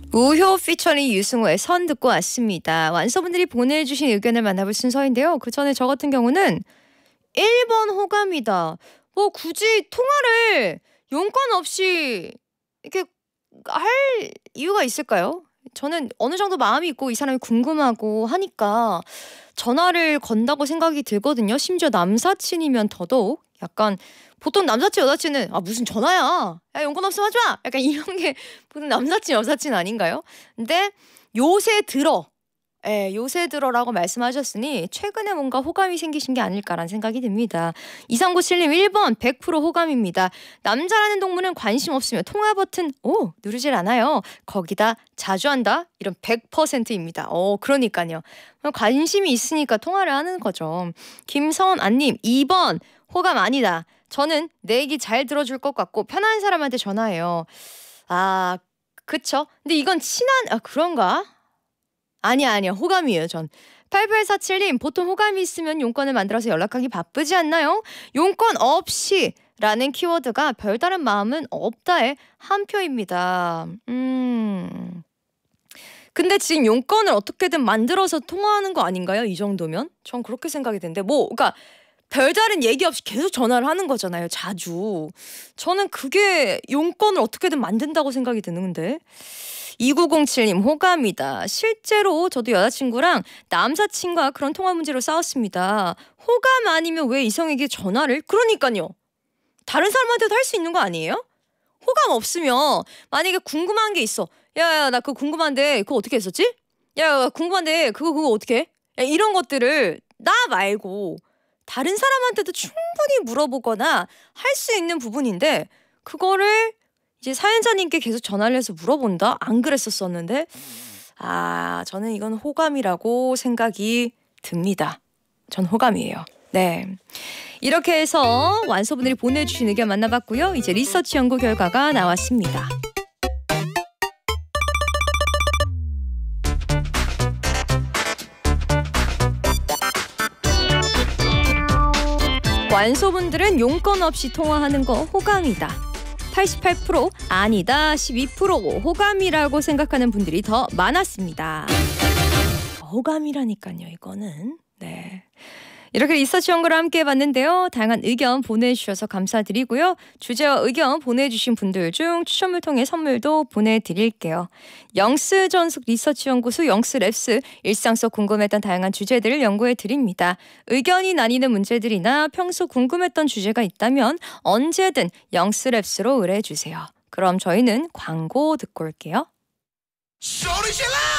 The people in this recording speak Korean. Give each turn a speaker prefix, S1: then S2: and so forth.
S1: 우효 피처링 유승호의 선 듣고 왔습니다. 완서분들이 보내주신 의견을 만나볼 순서인데요. 그 전에 저 같은 경우는 1번 호감이다. 뭐 굳이 통화를 용건 없이 이렇게 할 이유가 있을까요? 저는 어느 정도 마음이 있고 이 사람이 궁금하고 하니까 전화를 건다고 생각이 들거든요. 심지어 남사친이면 더더욱 약간 보통 남사친 여사친은 무슨 전화야, 야 용건 없으면 하지 마, 약간 이런 게 보통 남사친 여사친 아닌가요? 근데 요새 들어라고 말씀하셨으니 최근에 뭔가 호감이 생기신 게 아닐까라는 생각이 듭니다. 2397님 1번 100% 호감입니다. 남자라는 동물은 관심 없으면 통화 버튼 누르질 않아요. 거기다 자주 한다? 이런 100%입니다. 그러니까요. 관심이 있으니까 통화를 하는 거죠. 김선아님 2번 호감 아니다. 저는 내 얘기 잘 들어줄 것 같고 편한 사람한테 전화해요. 그쵸? 근데 이건 그런가? 아니야. 호감이에요, 전. 8847님, 보통 호감이 있으면 용건을 만들어서 연락하기 바쁘지 않나요? 용건 없이 라는 키워드가 별다른 마음은 없다의 한 표입니다. 근데 지금 용건을 어떻게든 만들어서 통화하는 거 아닌가요? 이 정도면? 전 그렇게 생각이 드는데 그러니까 별다른 얘기 없이 계속 전화를 하는 거잖아요. 자주. 저는 그게 용건을 어떻게든 만든다고 생각이 드는데. 2907님 호감이다. 실제로 저도 여자친구랑 남사친과 그런 통화 문제로 싸웠습니다. 호감 아니면 왜 이성에게 전화를? 그러니까요. 다른 사람한테도 할 수 있는 거 아니에요? 호감 없으면 만약에 궁금한 게 있어. 야, 나 그거 궁금한데 그거 어떻게 했었지? 야, 궁금한데 그거 어떻게 해? 야, 이런 것들을 나 말고 다른 사람한테도 충분히 물어보거나 할 수 있는 부분인데 그거를 이제 사연자님께 계속 전화를 해서 물어본다? 안 그랬었었는데 저는 이건 호감이라고 생각이 듭니다. 전 호감이에요. 네. 이렇게 해서 완소분들이 보내주신 의견 만나봤고요. 이제 리서치 연구 결과가 나왔습니다. 완소분들은 용건 없이 통화하는 거 호감이다. 88% 아니다, 12% 호감이라고 생각하는 분들이 더 많았습니다. 호감이라니까요, 이거는. 네. 이렇게 리서치 연구를 함께 해봤는데요. 다양한 의견 보내주셔서 감사드리고요. 주제와 의견 보내주신 분들 중 추첨을 통해 선물도 보내드릴게요. 영스 전속 리서치 연구소 영스랩스 일상 속 궁금했던 다양한 주제들을 연구해드립니다. 의견이 나뉘는 문제들이나 평소 궁금했던 주제가 있다면 언제든 영스랩스로 의뢰해주세요. 그럼 저희는 광고 듣고 올게요. 소리 질러!